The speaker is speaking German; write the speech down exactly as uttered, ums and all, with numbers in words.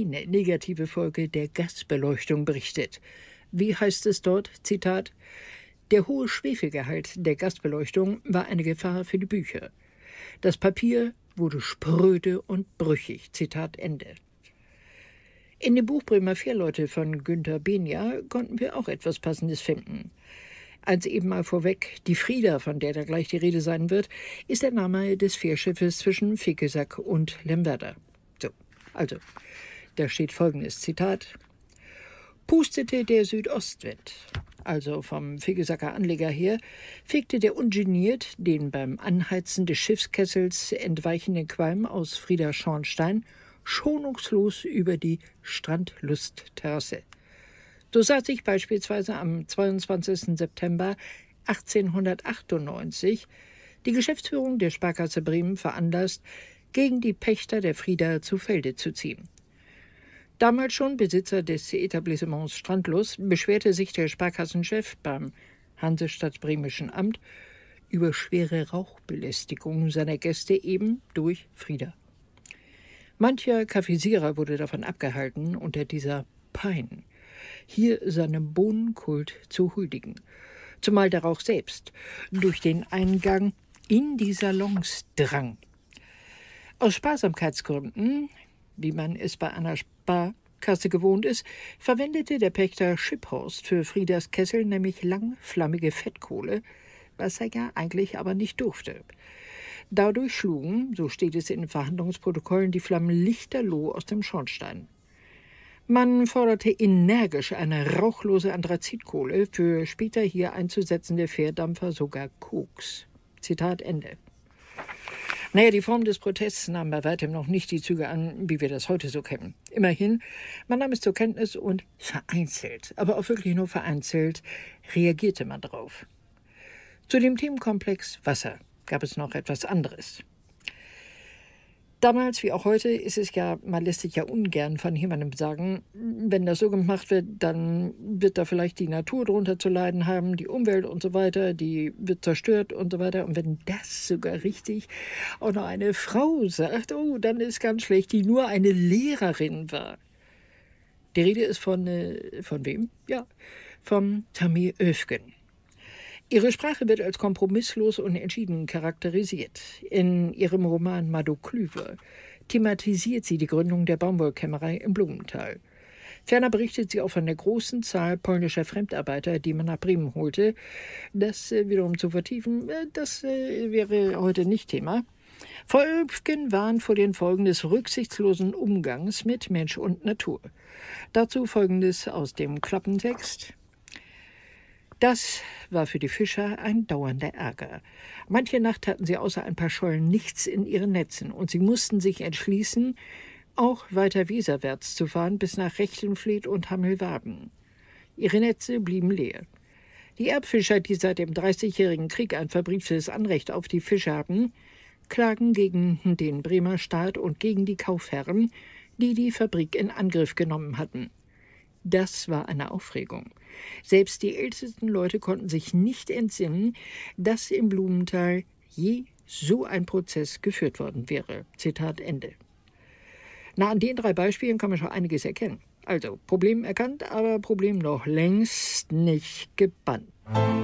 eine negative Folge der Gasbeleuchtung berichtet. Wie heißt es dort? Zitat: Der hohe Schwefelgehalt der Gasbeleuchtung war eine Gefahr für die Bücher. Das Papier wurde spröde und brüchig. Zitat Ende. In dem Buch Bremer Fährleute von Günter Benja konnten wir auch etwas Passendes finden. Als eben mal vorweg, die Frieda, von der da gleich die Rede sein wird, ist der Name des Fährschiffes zwischen Fegesack und Lemwerder. So, also, da steht folgendes Zitat: Pustete der Südostwind, also vom Fegesacker Anleger her, fegte der ungeniert den beim Anheizen des Schiffskessels entweichenden Qualm aus Frieders Schornstein schonungslos über die Strandlustterrasse. So sah sich beispielsweise am zweiundzwanzigsten September achtzehnhundertachtundneunzig die Geschäftsführung der Sparkasse Bremen veranlasst, gegen die Pächter der Frieda zu Felde zu ziehen. Damals schon Besitzer des Etablissements Strandlust, beschwerte sich der Sparkassenchef beim Hansestadt-Bremischen Amt über schwere Rauchbelästigung seiner Gäste eben durch Frieda. Mancher Kaffeesierer wurde davon abgehalten, unter dieser Pein hier seinem Bohnenkult zu huldigen, zumal der Rauch selbst durch den Eingang in die Salons drang. Aus Sparsamkeitsgründen, wie man es bei einer Sparkasse gewohnt ist, verwendete der Pächter Schipphorst für Friedas Kessel nämlich langflammige Fettkohle, was er ja eigentlich aber nicht durfte. Dadurch schlugen, so steht es in den Verhandlungsprotokollen, die Flammen lichterloh aus dem Schornstein. Man forderte energisch eine rauchlose Anthrazitkohle, für später hier einzusetzende Fährdampfer sogar Koks. Zitat Ende. Naja, die Form des Protests nahm bei weitem noch nicht die Züge an, wie wir das heute so kennen. Immerhin, man nahm es zur Kenntnis und vereinzelt, aber auch wirklich nur vereinzelt, reagierte man drauf. Zu dem Themenkomplex Wasser gab es noch etwas anderes. Damals wie auch heute ist es ja, man lässt sich ja ungern von jemandem sagen, wenn das so gemacht wird, dann wird da vielleicht die Natur drunter zu leiden haben, die Umwelt und so weiter, die wird zerstört und so weiter. Und wenn das sogar richtig auch noch eine Frau sagt, oh, dann ist ganz schlecht, die nur eine Lehrerin war. Die Rede ist von, äh, von wem? Ja, von Tammy Oefgen. Ihre Sprache wird als kompromisslos und entschieden charakterisiert. In ihrem Roman Madoclyve thematisiert sie die Gründung der Baumwollkämmerei im Blumenthal. Ferner berichtet sie auch von der großen Zahl polnischer Fremdarbeiter, die man nach Bremen holte. Das äh, wiederum zu vertiefen, äh, das äh, wäre heute nicht Thema. Frau Oefgen warnt vor den Folgen des rücksichtslosen Umgangs mit Mensch und Natur. Dazu Folgendes aus dem Klappentext. Das war für die Fischer ein dauernder Ärger. Manche Nacht hatten sie außer ein paar Schollen nichts in ihren Netzen und sie mussten sich entschließen, auch weiter weserwärts zu fahren bis nach Rechtenfleet und Hammelwaben. Ihre Netze blieben leer. Die Erbfischer, die seit dem Dreißigjährigen Krieg ein verbrieftes Anrecht auf die Fische haben, klagen gegen den Bremer Staat und gegen die Kaufherren, die die Fabrik in Angriff genommen hatten. Das war eine Aufregung. Selbst die ältesten Leute konnten sich nicht entsinnen, dass im Blumenthal je so ein Prozess geführt worden wäre. Zitat Ende. Na, an den drei Beispielen kann man schon einiges erkennen. Also, Problem erkannt, aber Problem noch längst nicht gebannt.